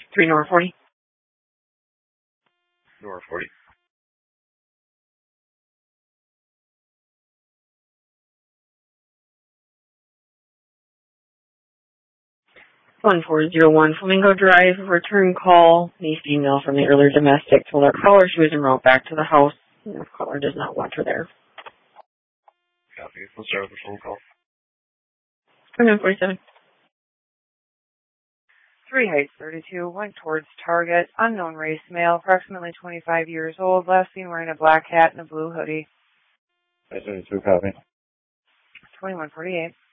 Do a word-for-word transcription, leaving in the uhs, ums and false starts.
three North forty. North forty. one four zero one Flamingo Drive, return call. The female from the earlier domestic told our caller she was en route back to the house. The caller does not want her there. Copy. We'll start with the phone call. nine forty-seven. three Heights thirty-two, went towards target, unknown race male, approximately twenty-five years old, last seen wearing a black hat and a blue hoodie. I seventy-two, copy. twenty-one forty-eight.